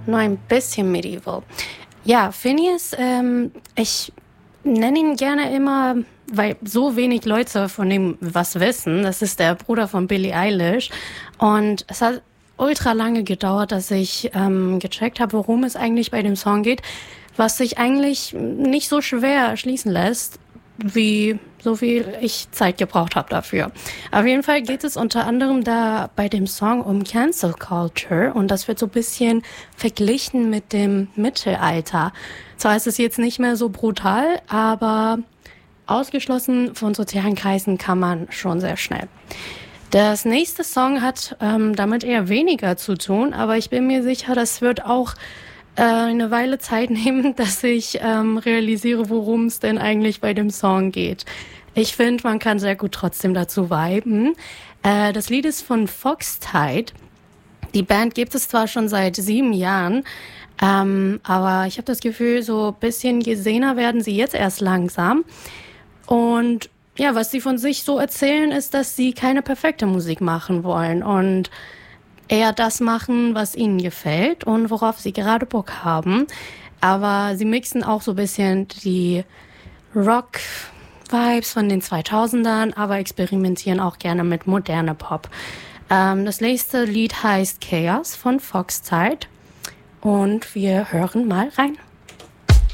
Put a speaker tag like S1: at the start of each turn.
S1: nur ein bisschen medieval. Ja, Phineas, ich nenne ihn gerne immer, weil so wenig Leute von ihm was wissen. Das ist der Bruder von Billie Eilish. Und es hat ultra lange gedauert, dass ich gecheckt habe, worum es eigentlich bei dem Song geht, was sich eigentlich nicht so schwer erschließen lässt, wie so viel ich Zeit gebraucht habe dafür. Auf jeden Fall geht es unter anderem da bei dem Song um Cancel Culture und das wird so ein bisschen verglichen mit dem Mittelalter. Zwar ist es jetzt nicht mehr so brutal, aber ausgeschlossen von sozialen Kreisen kann man schon sehr schnell. Das nächste Song hat damit eher weniger zu tun, aber ich bin mir sicher, das wird auch eine Weile Zeit nehmen, dass ich realisiere, worum es denn eigentlich bei dem Song geht. Ich finde, man kann sehr gut trotzdem dazu viben. Das Lied ist von Foxtide. Die Band gibt es zwar schon seit 7 Jahren, aber ich habe das Gefühl, so ein bisschen gesehener werden sie jetzt erst langsam. Und ja, was sie von sich so erzählen, ist, dass sie keine perfekte Musik machen wollen und eher das machen, was ihnen gefällt und worauf sie gerade Bock haben. Aber sie mixen auch so ein bisschen die Rock-Vibes von den 2000ern, aber experimentieren auch gerne mit moderner Pop. Das nächste Lied heißt Chaos von Foxtide und wir hören mal rein.